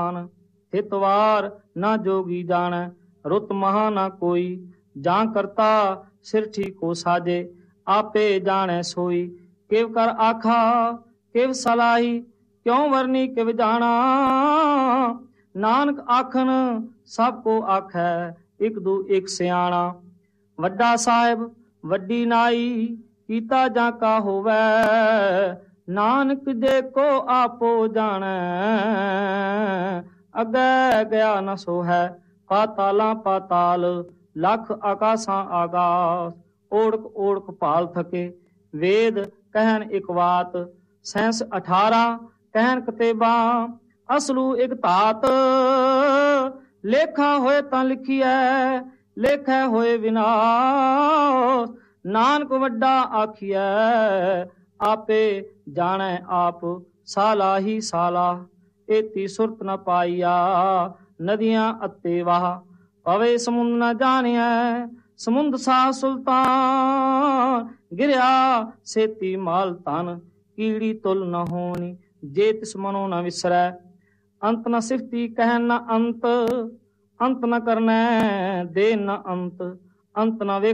हितवार ना जोगी जाने, रुत महा ना कोई। जां करता सिर ठीको साजे, आपे जाने सोई। किव कर आखा किव सलाही, क्यों वरनी किव जाना। नानक आखन सब को आखै, एक दू एक सियाणा। वड्डा साहिब वड्डी नाई, कीता जां का होवै। नानक जे को आपो जाने, अगे गया न सो है। पाताला पाताल लख आकाशां आकाश, ओढ़क ओढ़क भाल थके। वेद कहन एक बात, सैंस 18 कहन कतेबा। असलू एक धात, लेखा होए तां लिखिए, लेखै होए विनाश। नानक वड्डा आखिए, आपे जाने आप। साला ही साला एती सुरत न पाईया, नदियां अते वाह। पवे समुंद न जानिया, समुंद साह सुल्तान। गिरया सेती माल तन, कीड़ी तुल न होनी। जे तिस मनो न विसरै, अंत न सिफती कहन न अंत। अंत न करनै दे न अंत, अंत न वे